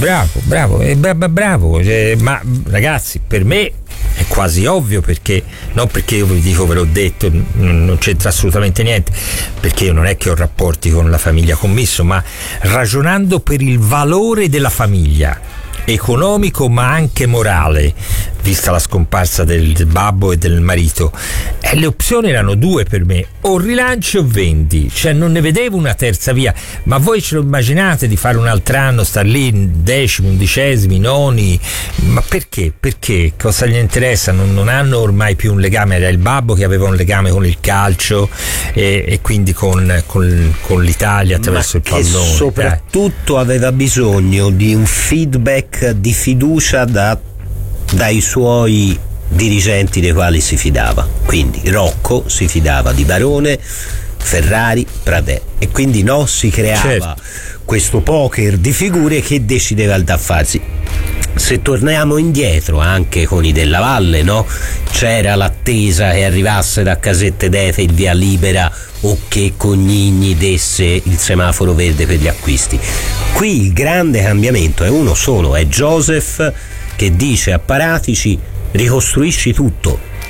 Ma ragazzi, per me è quasi ovvio, perché non perché io vi dico, ve l'ho detto, non c'entra assolutamente niente, perché io non è che ho rapporti con la famiglia Commisso, ma ragionando per il valore della famiglia economico ma anche morale, vista la scomparsa del babbo e del marito, le opzioni erano 2 per me: o rilanci o vendi, cioè non ne vedevo una terza via. Ma voi ce lo immaginate di fare un altro anno, star lì 10°, 11°, 9°? Ma perché? Cosa gli interessa? Non hanno ormai più un legame. Era il babbo che aveva un legame con il calcio e quindi con l'Italia attraverso il pallone. Soprattutto aveva bisogno di un feedback di fiducia dai suoi dirigenti dei quali si fidava. Quindi Rocco si fidava di Barone, Ferrari, Pradè, e quindi si creava questo poker di figure che decideva da farsi. Se torniamo indietro anche con i Della Valle, c'era l'attesa che arrivasse da Casette d'Ete il via libera o che Cognigni desse il semaforo verde per gli acquisti. Qui il grande cambiamento è uno solo, è Joseph che dice a Paratici: ricostruisci tutto,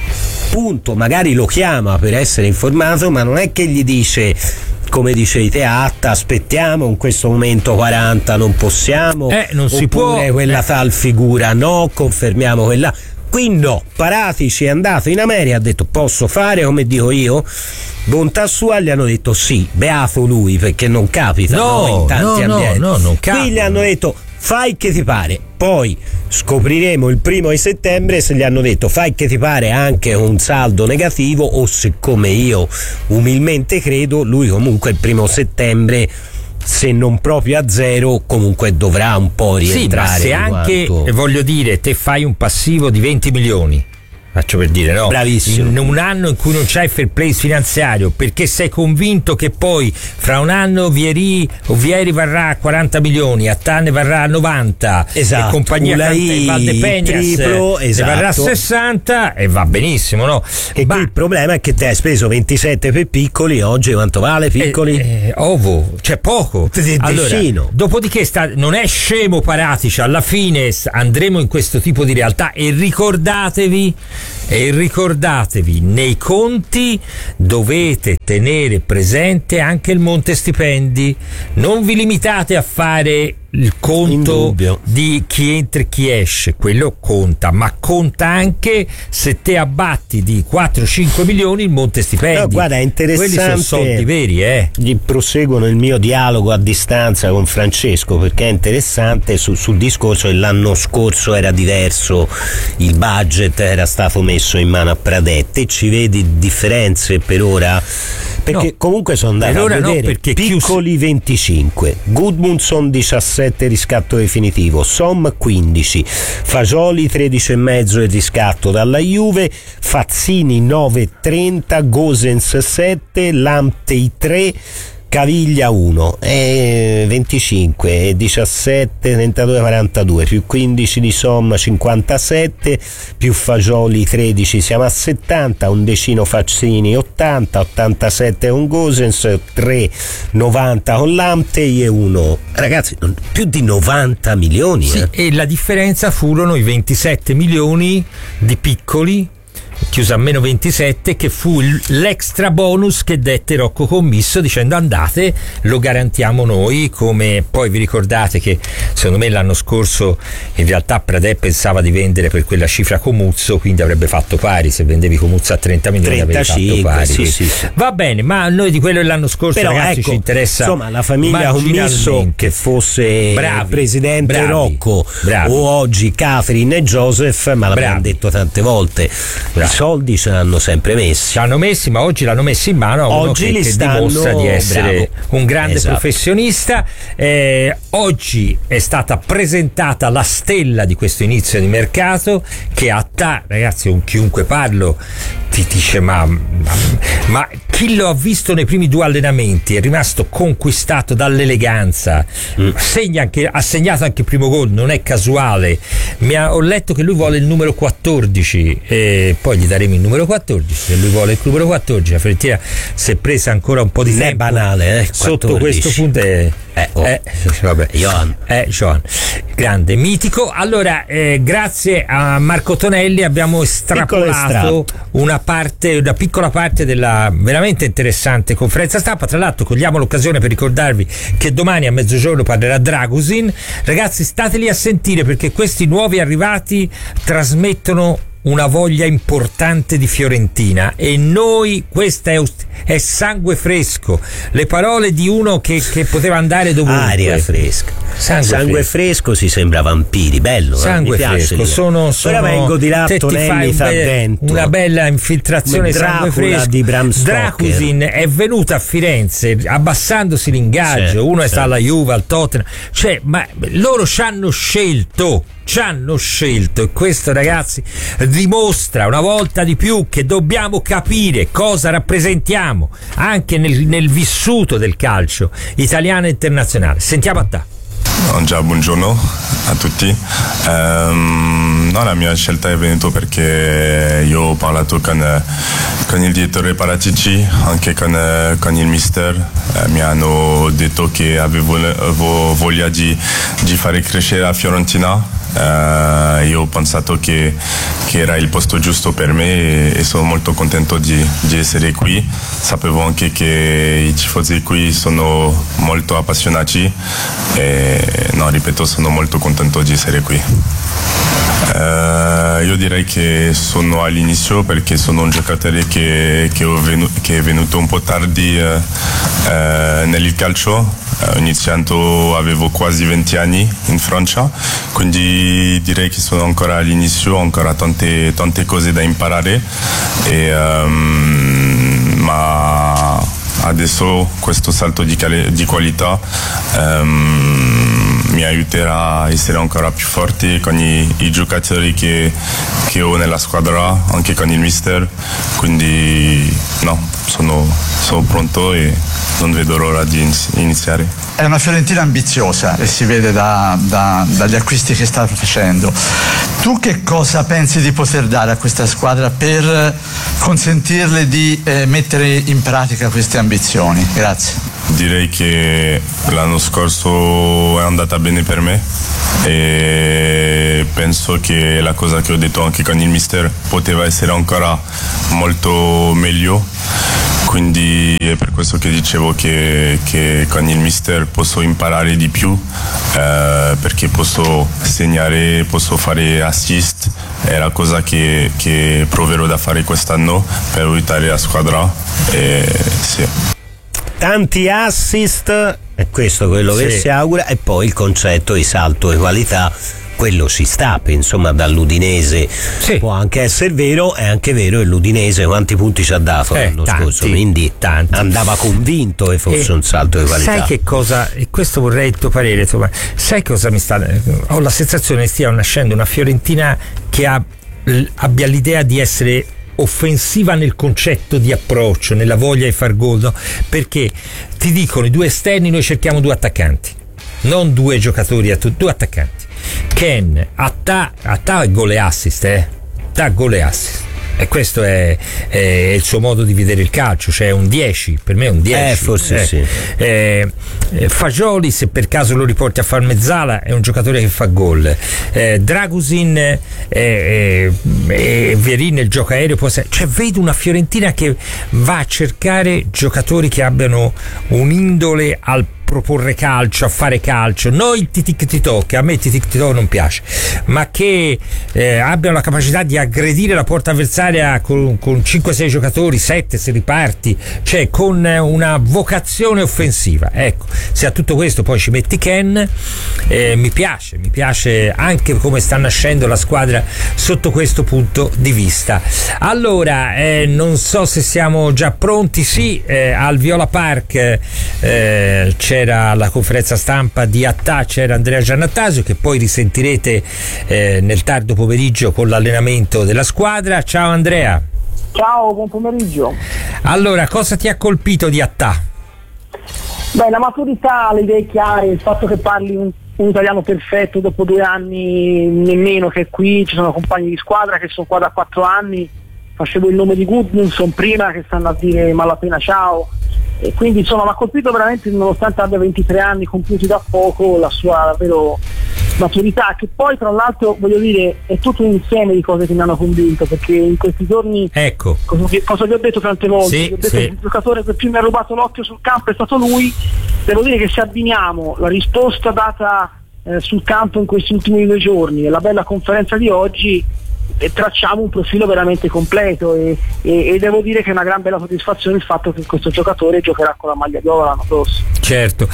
punto, magari lo chiama per essere informato, ma non è che gli dice, come dicevi te, aspettiamo, in questo momento 40 non possiamo, non si può, quella tal figura no, confermiamo quella. Qui no, Paratici è andato in America, ha detto posso fare come dico io, bontà sua, gli hanno detto sì, beato lui, perché non capita in tanti ambienti. Non capita. Qui gli hanno detto fai che ti pare, poi scopriremo il 1 di settembre se gli hanno detto fai che ti pare anche un saldo negativo, o se, come io umilmente credo, lui comunque il 1 settembre, se non proprio a zero, comunque dovrà un po' rientrare. Sì, ma se anche, voglio dire, te fai un passivo di 20 milioni, faccio per dire, no? Bravissimo. In un anno in cui non c'hai fair play finanziario, perché sei convinto che poi fra un anno Vieri varrà 40 milioni, Attanne varrà 90, esatto, e compagnia Valdepegnas varrà 60, e va benissimo, no? E qui il problema è che te hai speso 27 per Piccoli, oggi quanto vale Piccoli? Ovo, cioè poco. Allora, dopodiché non è scemo Paratici, alla fine andremo in questo tipo di realtà, e ricordatevi, nei conti dovete tenere presente anche il monte stipendi, non vi limitate a fare il conto di chi entra e chi esce, quello conta, ma conta anche se te abbatti di 4-5 milioni il monte stipendi. No, guarda, è interessante, quelli sono soldi veri. Gli proseguono il mio dialogo a distanza con Francesco, perché è interessante sul discorso che l'anno scorso era diverso, il budget era stato messo in mano a Pradetti, ci vedi differenze per ora? Perché comunque sono andato a vedere, Piccoli 25, Gudmundsson 17 riscatto definitivo, Som 15, Fagioli 13,5 il riscatto dalla Juve, Fazzini 9,30, Gosens 7, Lamptey 3, Caviglia 1, 25, 17, 32, 42, più 15 di Somma 57, più Fagioli 13, siamo a 70, undecino Fazzini 80, 87 con Gosens, 3, 90 con Lamptey e 1. Ragazzi, più di 90 milioni. Sì, e la differenza furono i 27 milioni di Piccoli, chiusa a meno 27, che fu l'extra bonus che dette Rocco Commisso dicendo andate, lo garantiamo noi. Come poi vi ricordate che secondo me l'anno scorso in realtà Pradè pensava di vendere per quella cifra Comuzzo, quindi avrebbe fatto pari, se vendevi Comuzzo a 30 milioni 35, avrebbe fatto pari. Sì. Va bene, ma a noi di quello dell'anno scorso, però, ragazzi, ci interessa, insomma, la famiglia Commisso, che fosse presidente Rocco o oggi Catherine e Joseph, ma l'abbiamo detto tante volte, i soldi ce l'hanno sempre messi. Ci hanno messi, ma oggi l'hanno messi in mano a uno che dimostra di essere un grande professionista. Oggi è stata presentata la stella di questo inizio di mercato, che ragazzi, con chiunque parlo ti dice ma chi lo ha visto nei primi 2 allenamenti è rimasto conquistato dall'eleganza, ha segnato anche il primo gol, non è casuale. Ho letto che lui vuole il numero 14 e poi gli daremo il numero 14 se lui vuole il numero 14. La Fiorentina si è presa ancora un po' di tempo, è banale, sotto questo punto Johan, grande, mitico. Allora, grazie a Marco Tonelli abbiamo estrapolato una piccola parte della veramente interessante conferenza stampa. Tra l'altro cogliamo l'occasione per ricordarvi che domani a mezzogiorno parlerà Dragusin. Ragazzi, stateli a sentire, perché questi nuovi arrivati trasmettono una voglia importante di Fiorentina, e noi, questa è sangue fresco, le parole di uno che poteva andare dovunque. Aria fresca, sangue fresco, si sembra vampiri, bello, sangue fresco, sono ora vengo di là, Tonelli sta dentro una bella infiltrazione sangue fresco di Bram Stoker. Dragusin è venuto a Firenze abbassandosi l'ingaggio, uno sta alla Juve, al Tottenham, ma loro ci hanno scelto, e questo, ragazzi, dimostra una volta di più che dobbiamo capire cosa rappresentiamo anche nel vissuto del calcio italiano e internazionale. Sentiamo a te. Già, buongiorno a tutti. La mia scelta è venuta perché io ho parlato con il direttore Paratici, anche con il mister. Mi hanno detto che avevo voglia di fare crescere la Fiorentina, io ho pensato che era il posto giusto per me e sono molto contento di essere qui. Sapevo anche che i tifosi qui sono molto appassionati e ripeto, sono molto contento di essere qui. Io direi che sono all'inizio perché sono un giocatore che è venuto un po' tardi nel calcio. Iniziando avevo quasi 20 anni in Francia, quindi direi che sono ancora all'inizio, ho ancora tante cose da imparare ma adesso questo salto di qualità mi aiuterà a essere ancora più forte con i giocatori che ho nella squadra, anche con il mister, quindi sono pronto e non vedo l'ora di iniziare. È una Fiorentina ambiziosa e si vede dagli acquisti che sta facendo. Tu che cosa pensi di poter dare a questa squadra per consentirle di mettere in pratica queste ambizioni? Grazie. Direi che l'anno scorso è andata bene per me e penso che la cosa che ho detto anche con il mister poteva essere ancora molto meglio, quindi è per questo che dicevo che con il mister posso imparare di più perché posso segnare, posso fare assist, è la cosa che proverò da fare quest'anno per aiutare la squadra sì. Tanti assist, è questo quello che si augura, e poi il concetto di salto di qualità, quello si sta, insomma, dall'Udinese può anche essere vero, è anche vero che l'Udinese quanti punti ci ha dato l'anno scorso, quindi andava convinto che fosse un salto di qualità. Sai che cosa, e questo vorrei il tuo parere, insomma, sai cosa ho la sensazione che stia nascendo una Fiorentina che abbia l'idea di essere offensiva nel concetto di approccio, nella voglia di far gol, no? Perché ti dicono i due esterni, noi cerchiamo due attaccanti, non due giocatori, due attaccanti. Ken, Attà è gol e assist, Attà gol e assist. E questo è il suo modo di vedere il calcio, cioè un 10, per me è un 10. Forse sì. Fagioli, se per caso lo riporti a far mezzala, è un giocatore che fa gol. Dragusin e Vierin, il gioco aereo, cioè vedo una Fiorentina che va a cercare giocatori che abbiano un'indole al proporre calcio, a fare calcio, noi tic-tic-tic, a me tic-tic-tic non piace, ma che abbiano la capacità di aggredire la porta avversaria con 5-6 giocatori, 7 se riparti, cioè con una vocazione offensiva. Ecco, se a tutto questo poi ci metti Ken, mi piace anche come sta nascendo la squadra sotto questo punto di vista. Allora, non so se siamo già pronti. Al Viola Park c'era la conferenza stampa di Attà, c'era Andrea Giannattasio, che poi risentirete nel tardo pomeriggio con l'allenamento della squadra. Ciao Andrea. Ciao, buon pomeriggio. Allora, cosa ti ha colpito di Attà? Beh, la maturità, le idee chiare, il fatto che parli un italiano perfetto dopo 2 anni nemmeno che è qui, ci sono compagni di squadra che sono qua da 4 anni, facevo il nome di Gudmundsson prima, che stanno a dire malapena ciao, e quindi insomma mi ha colpito veramente, nonostante abbia 23 anni compiuti da poco, la sua davvero maturità, che poi tra l'altro voglio dire è tutto un insieme di cose che mi hanno convinto, perché in questi giorni cosa vi ho detto tante volte, vi ho detto che il giocatore che più mi ha rubato l'occhio sul campo è stato lui. Devo dire che se abbiniamo la risposta data sul campo in questi ultimi 2 giorni e la bella conferenza di oggi, tracciamo un profilo veramente completo e devo dire che è una gran bella soddisfazione il fatto che questo giocatore giocherà con la maglia viola l'anno prossimo. Certo,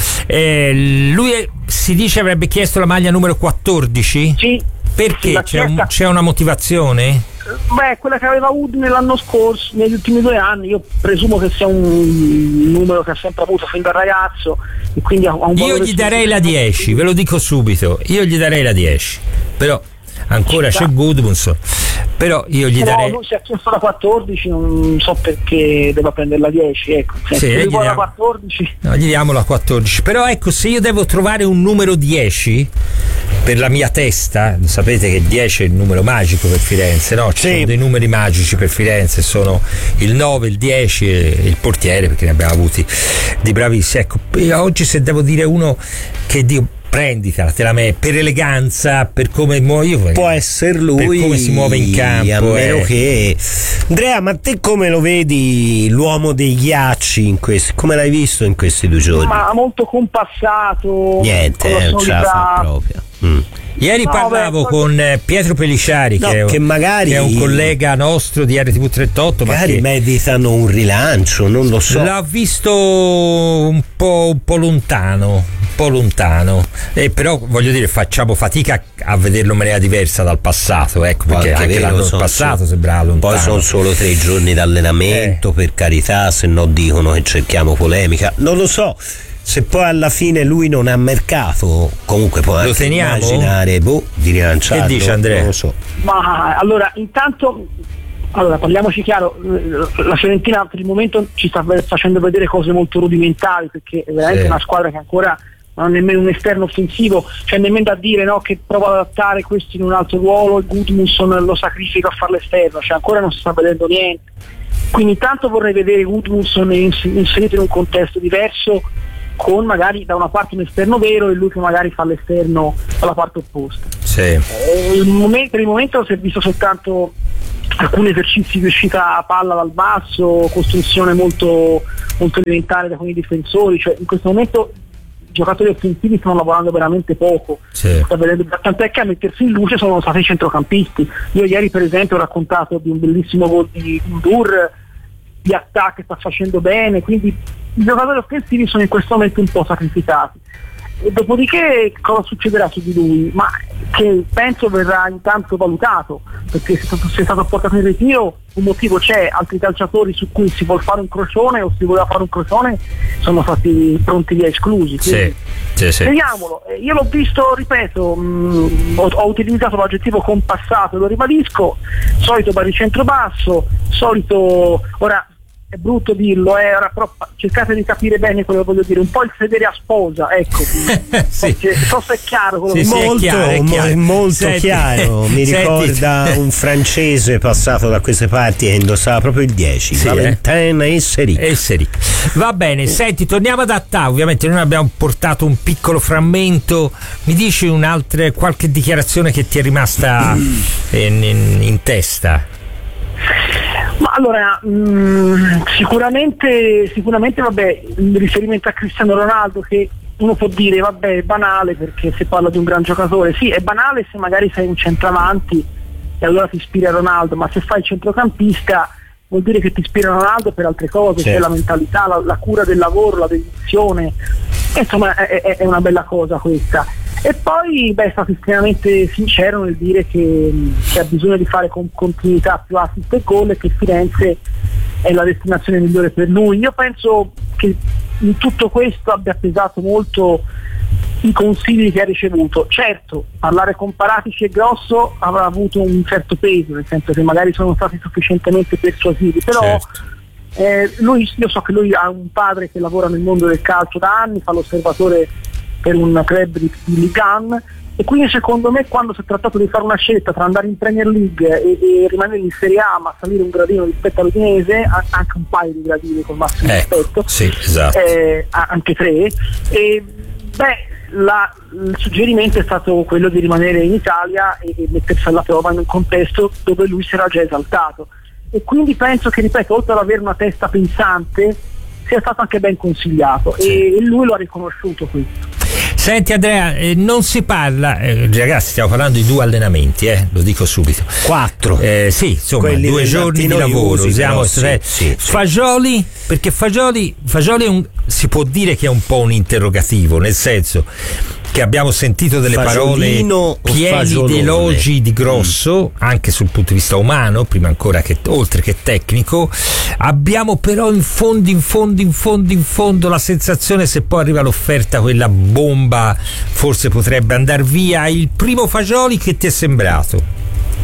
lui si dice avrebbe chiesto la maglia numero 14? Sì. Perché? C'è una motivazione? Beh, quella che aveva Udine l'anno scorso, negli ultimi 2 anni, io presumo che sia un numero che ha sempre avuto fin da ragazzo e quindi ha un io gli darei la 10, ve lo dico subito, io gli darei la 10, però ancora c'è Gudmundsson, però io gli darei. No, lui si è chiesto la 14, non so perché deva prendere la 10, ecco. Se vuole la 14. No, gli diamo la 14. Però ecco, se io devo trovare un numero 10 per la mia testa, sapete che 10 è il numero magico per Firenze, no? Ci sono dei numeri magici per Firenze, sono il 9, il 10 e il portiere, perché ne abbiamo avuti di bravissimi. Ecco, oggi se devo dire uno che dico prenditela, te la per eleganza, per come muove, può essere lui, per come si muove in campo, a meno che. Andrea, ma te come lo vedi l'uomo dei ghiacci in questi, come l'hai visto in questi 2 giorni? Ma molto compassato, niente, non ce la fa proprio. Ieri parlavo con Pietro Peliciari, che magari è un collega nostro di RTV 38, magari meditano un rilancio, non lo so. L'ho visto un po' lontano, però voglio dire, facciamo fatica a vederlo in maniera diversa dal passato, ecco, perché anche l'anno passato sembrava lontano. Poi sono solo 3 giorni d'allenamento, per carità, se no dicono che cerchiamo polemica, non lo so. Se poi alla fine lui non ha mercato, comunque può anche immaginare di rilanciarlo. Che dice Andrea? Non lo so. Ma allora, intanto, parliamoci chiaro, la Fiorentina per il momento ci sta facendo vedere cose molto rudimentali, perché è veramente una squadra che ancora non ha nemmeno un esterno offensivo, cioè nemmeno da dire che prova ad adattare questi in un altro ruolo e Gudmundsson lo sacrifica a fare l'esterno, cioè ancora non si sta vedendo niente. Quindi intanto vorrei vedere Gudmundsson inserito in un contesto diverso, con magari da una parte un esterno vero e lui che magari fa l'esterno dalla parte opposta. Sì. Per il momento si è visto soltanto alcuni esercizi di uscita a palla dal basso, costruzione molto, molto elementare da alcuni difensori, cioè in questo momento i giocatori offensivi stanno lavorando veramente poco. Sì. Tant'è che a mettersi in luce sono stati i centrocampisti. Io ieri per esempio ho raccontato di un bellissimo gol di Dur, di attacco che sta facendo bene, quindi i giocatori offensivi sono in questo momento un po' sacrificati. E dopodiché cosa succederà su di lui? Ma che penso verrà intanto valutato, perché se è stato portato in ritiro un motivo c'è, altri calciatori su cui si vuol fare un crocione o si voleva fare un crocione sono stati pronti via esclusi. Sì. Vediamolo, io l'ho visto, ripeto, ho utilizzato l'aggettivo compassato, lo ribadisco, solito baricentro basso, solito, ora è brutto dirlo, ora però cercate di capire bene quello che voglio dire, un po' il sedere a sposa, ecco. Sì. So se è chiaro quello che è molto chiaro. Mi ricorda un francese passato da queste parti e indossava proprio il 10, Valentin Esseric. Va bene, senti, torniamo ad Attà. Ovviamente noi abbiamo portato un piccolo frammento, mi dici qualche dichiarazione che ti è rimasta in testa? Ma allora, sicuramente vabbè, il riferimento a Cristiano Ronaldo, che uno può dire vabbè è banale perché si parla di un gran giocatore, sì è banale se magari sei un centravanti e allora ti ispira Ronaldo, ma se fai il centrocampista vuol dire che ti ispira Ronaldo per altre cose, certo. Cioè la mentalità, la cura del lavoro, la dedizione, insomma è una bella cosa questa. E poi è stato estremamente sincero nel dire che ha bisogno di fare con continuità più assist e gol e che Firenze è la destinazione migliore per lui. Io penso che in tutto questo abbia pesato molto i consigli che ha ricevuto. Certo, parlare con Paratici e Grosso avrà avuto un certo peso, nel senso che magari sono stati sufficientemente persuasivi, però certo. Io so che lui ha un padre che lavora nel mondo del calcio da anni, fa l'osservatore per un club di Ligue 1 e quindi secondo me quando si è trattato di fare una scelta tra andare in Premier League e rimanere in Serie A ma salire un gradino rispetto all'Udinese, anche un paio di gradini col massimo rispetto, sì, esatto. Anche 3, e il suggerimento è stato quello di rimanere in Italia e mettersi alla prova in un contesto dove lui si era già esaltato, e quindi penso che, ripeto, oltre ad avere una testa pensante sia stato anche ben consigliato, sì. E lui lo ha riconosciuto questo. Senti Andrea, non si parla, ragazzi, stiamo parlando di 2 allenamenti, lo dico subito. 4. Sì, insomma, quelli 2 giorni di lavoro. Sì. Fagioli, perché Fagioli si può dire che è un po' un interrogativo, nel senso che abbiamo sentito delle Fagiolino parole pieni di elogi di Grosso, anche sul punto di vista umano, prima ancora che oltre che tecnico. Abbiamo però in fondo la sensazione, se poi arriva l'offerta, quella bomba, forse potrebbe andare via. Il primo Fagioli, che ti è sembrato?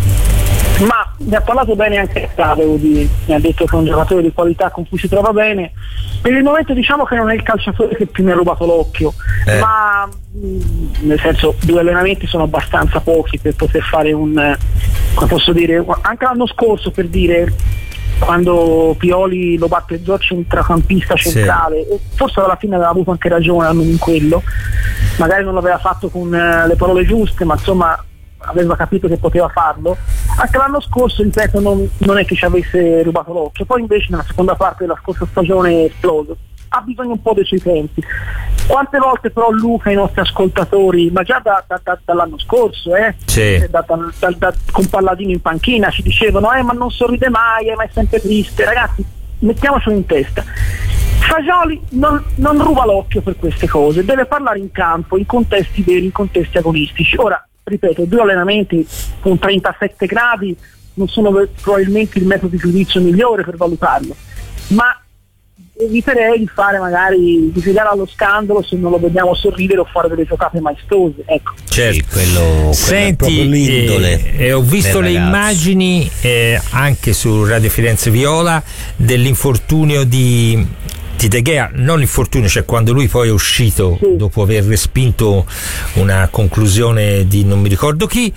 Ma ne ha parlato bene anche devo dire, mi ha detto che è un giocatore di qualità con cui si trova bene. Per il momento diciamo che non è il calciatore che più mi ha rubato l'occhio, ma nel senso 2 allenamenti sono abbastanza pochi per poter fare come posso dire, anche l'anno scorso, per dire, quando Pioli lo battezzò centrocampista centrale, sì. E forse alla fine aveva avuto anche ragione almeno in quello. magari non l'aveva fatto con le parole giuste, ma insomma aveva capito che poteva farlo. Anche l'anno scorso, ripeto, non è che ci avesse rubato l'occhio, poi invece nella seconda parte della scorsa stagione è esploso. Ha bisogno un po' dei suoi tempi. Quante volte però Luca, i nostri ascoltatori, ma già dall'anno scorso, sì, con Palladino in panchina ci dicevano ma non sorride mai, ma è sempre triste. Ragazzi, mettiamocelo in testa, Fagioli non ruba l'occhio per queste cose, deve parlare in campo, in contesti veri, in contesti agonistici. Ora, ripeto, 2 allenamenti con 37 gradi non sono probabilmente il metodo di giudizio migliore per valutarlo, ma eviterei di fare magari di piegare allo scandalo se non lo vediamo sorridere o fare delle giocate maestose, ecco. Certo. Sì, quello Senti, è l'indole ho visto le ragazzo. Immagini anche su Radio Firenze Viola dell'infortunio di De Gea, non l'infortunio, cioè quando lui poi è uscito dopo aver respinto una conclusione di non mi ricordo chi,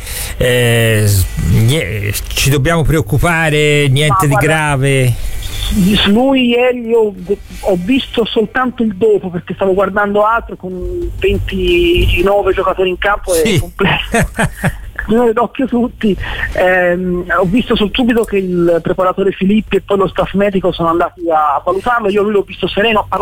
ci dobbiamo preoccupare, niente di grave? Lui ieri io ho visto soltanto il dopo perché stavo guardando altro, con 29 giocatori in campo, è complesso. D'occhio tutti, ho visto subito che il preparatore Filippi e poi lo staff medico sono andati a valutarlo. Io lui l'ho visto sereno,